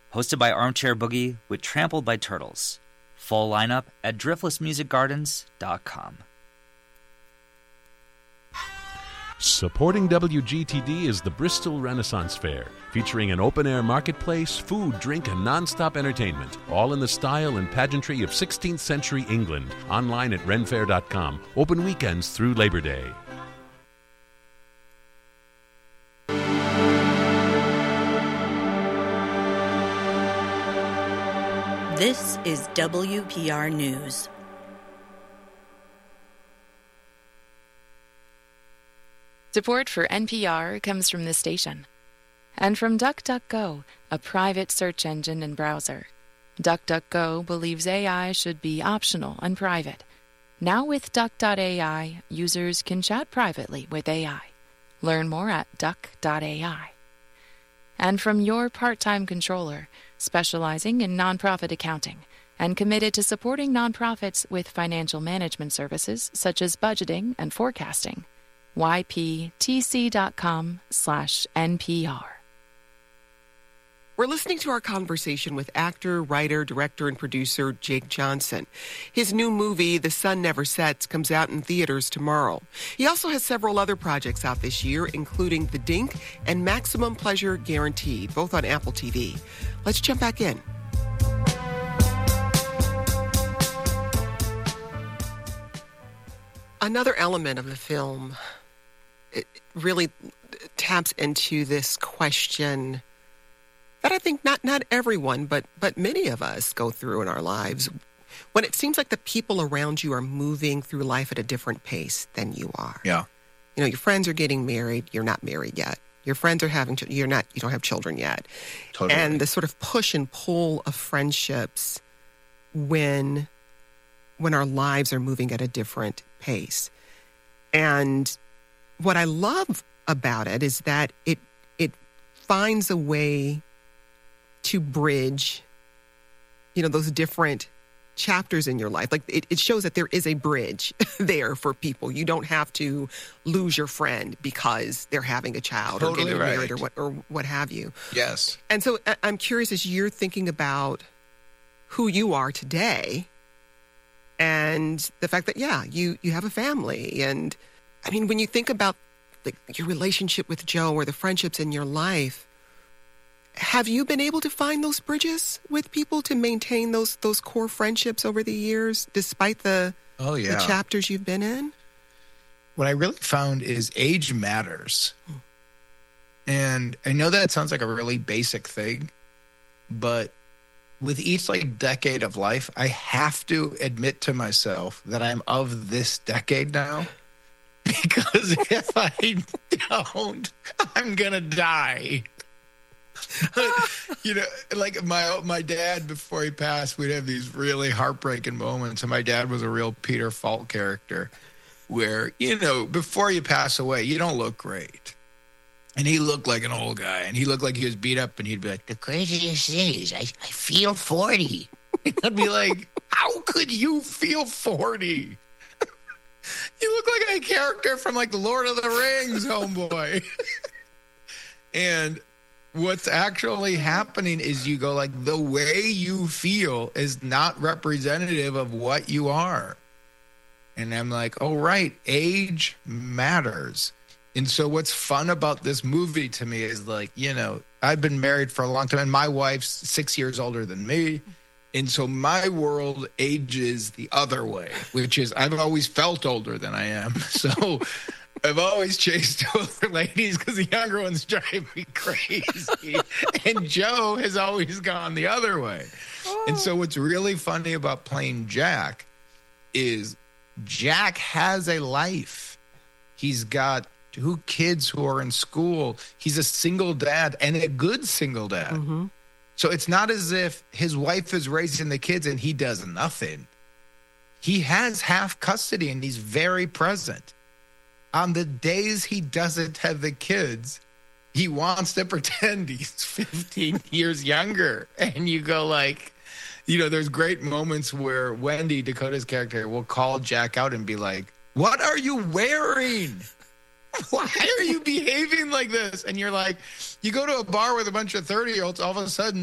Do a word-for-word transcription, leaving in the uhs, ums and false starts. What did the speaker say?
hosted by Armchair Boogie with Trampled by Turtles. Full lineup at driftless music gardens dot com. Supporting W G T D is the Bristol Renaissance Fair, featuring an open-air marketplace, food, drink, and non-stop entertainment, all in the style and pageantry of sixteenth century England. Online at ren fair dot com. Open weekends through Labor Day. This is W P R News. Support for N P R comes from this station and from DuckDuckGo, a private search engine and browser. DuckDuckGo believes A I should be optional and private. Now with Duck dot A I, users can chat privately with A I. Learn more at duck dot A I. And from your part-time controller, specializing in nonprofit accounting and committed to supporting nonprofits with financial management services such as budgeting and forecasting. Y P T C dot com slash N P R. We're listening to our conversation with actor, writer, director, and producer Jake Johnson. His new movie, The Sun Never Sets, comes out in theaters tomorrow. He also has several other projects out this year, including The Dink and Maximum Pleasure Guaranteed, both on Apple T V. Let's jump back in. Another element of the film, it really taps into this question that I think not, not everyone, but but many of us go through in our lives. When it seems like the people around you are moving through life at a different pace than you are. Yeah. You know, your friends are getting married, you're not married yet. Your friends are having, you're not, you don't have children yet. Totally. And the sort of push and pull of friendships when when our lives are moving at a different pace. And what I love about it is that it it finds a way to bridge, you know, those different chapters in your life. Like it, it shows that there is a bridge there for people. You don't have to lose your friend because they're having a child Totally or getting right. married or what or what have you. Yes. And so I- I'm curious, as you're thinking about who you are today and the fact that, yeah, you, you have a family. And I mean, when you think about like your relationship with Joe or the friendships in your life, have you been able to find those bridges with people to maintain those those core friendships over the years, despite the, Oh, yeah. the chapters you've been in? What I really found is age matters. And I know that sounds like a really basic thing, but with each like decade of life, I have to admit to myself that I'm of this decade now. Because if I don't, I'm going to die. You know, like my my dad, before he passed, we'd have these really heartbreaking moments. And my dad was a real Peter Falk character where, you know, before you pass away, you don't look great. And he looked like an old guy, and he looked like he was beat up, and he'd be like, the craziest thing is I, I feel forty. And I'd be like, how could you feel forty? You look like a character from like the Lord of the Rings, homeboy. And what's actually happening is you go like, the way you feel is not representative of what you are. And I'm like, oh, right, age matters. And so what's fun about this movie to me is like, you know, I've been married for a long time, and my wife's six years older than me. And so my world ages the other way, which is I've always felt older than I am. So I've always chased older ladies because the younger ones drive me crazy. And Joe has always gone the other way. Oh. And so what's really funny about playing Jack is Jack has a life. He's got two kids who are in school. He's a single dad, and a good single dad. Mm-hmm. So it's not as if his wife is raising the kids and he does nothing. He has half custody, and he's very present. On the days he doesn't have the kids, he wants to pretend he's fifteen years younger. And you go like, you know, there's great moments where Wendy, Dakota's character, will call Jack out and be like, what are you wearing? Why are you behaving like this? And you're like, you go to a bar with a bunch of thirty-year-olds, all of a sudden,